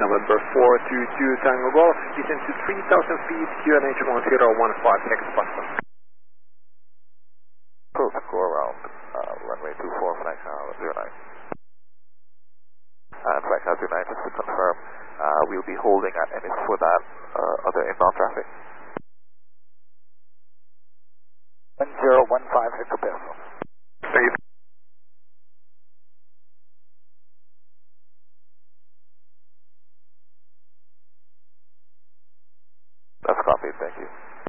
November 422 Tango Golf, descend to 3,000 feet, QNH 1015 X Boston. Close, go around runway 24, flight count 09. And flight count 09, just to confirm, we'll be holding at Ennis for that other inbound traffic. 1015 hectopascal. Thank you. That's copied, thank you.